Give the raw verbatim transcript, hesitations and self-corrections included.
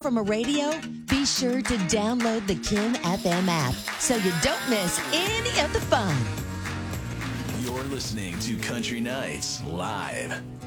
from a radio? Be sure to download the Kim F M app so you don't miss any of the fun. You're listening to Country Nights Live.